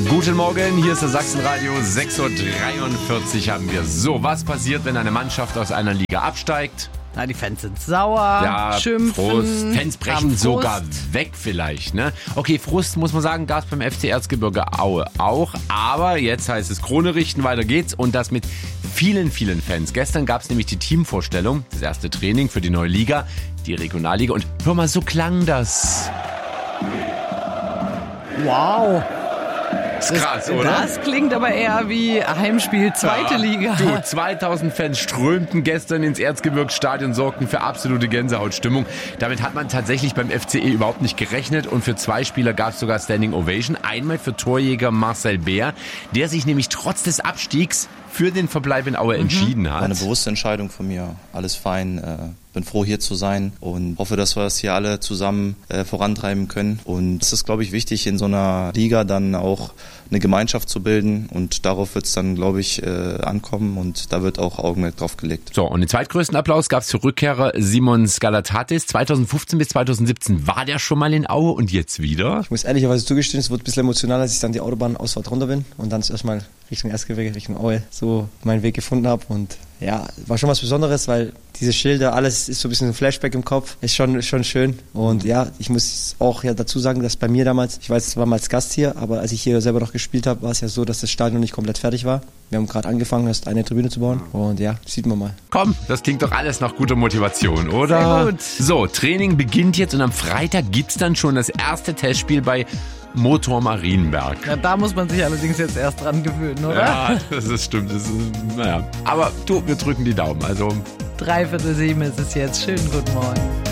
Guten Morgen, hier ist der Sachsenradio. 6.43 Uhr haben wir. So, was passiert, wenn eine Mannschaft aus einer Liga absteigt? Na, die Fans sind sauer, schimpfen. Frust. Fans brechen sogar weg vielleicht, ne? Okay, Frust, muss man sagen, gab es beim FC Erzgebirge Aue auch. Aber jetzt heißt es Krone richten, weiter geht's. Und das mit vielen, vielen Fans. Gestern gab es nämlich die Teamvorstellung, das erste Training für die neue Liga, die Regionalliga. Und hör mal, so klang das. Wow. Das ist krass, oder? Das klingt aber eher wie Heimspiel, zweite Liga. Du, 2000 Fans strömten gestern ins Erzgebirgsstadion, sorgten für absolute Gänsehautstimmung. Damit hat man tatsächlich beim FCE überhaupt nicht gerechnet. Und für 2 Spieler gab es sogar Standing Ovation. Einmal für Torjäger Marcel Bär, der sich nämlich trotz des Abstiegs für den Verbleib in Aue entschieden hat. Eine bewusste Entscheidung von mir. Alles fein. Bin froh, hier zu sein und hoffe, dass wir das hier alle zusammen vorantreiben können. Und es ist, glaube ich, wichtig, in so einer Liga dann auch eine Gemeinschaft zu bilden. Und darauf wird es dann, glaube ich, ankommen. Und da wird auch Augenmerk drauf gelegt. So, und den zweitgrößten Applaus gab es für Rückkehrer Simon Skalatatis. 2015 bis 2017 war der schon mal in Aue und jetzt wieder. Ich muss ehrlicherweise zugestehen, es wird ein bisschen emotional, als ich dann die Autobahnausfahrt runter bin und dann erstmal Richtung Erzgebirge, Richtung Aue so meinen Weg gefunden habe. Und ja, war schon was Besonderes, weil diese Schilder, alles ist so ein bisschen ein Flashback im Kopf, ist schon schön. Und ja, ich muss auch ja dazu sagen, dass bei mir damals, ich weiß, es war mal als Gast hier, aber als ich hier selber noch gespielt habe, war es ja so, dass das Stadion nicht komplett fertig war. Wir haben gerade angefangen, erst eine Tribüne zu bauen und ja, sieht man mal. Komm, das klingt doch alles nach guter Motivation, oder? Sehr gut. So, Training beginnt jetzt und am Freitag gibt's dann schon das erste Testspiel bei Motor Marienberg. Ja, da muss man sich allerdings jetzt erst dran gewöhnen, oder? Ja, das ist stimmt. Das ist, naja. Aber du, wir drücken die Daumen. Also 6:45 ist es jetzt. Schönen guten Morgen.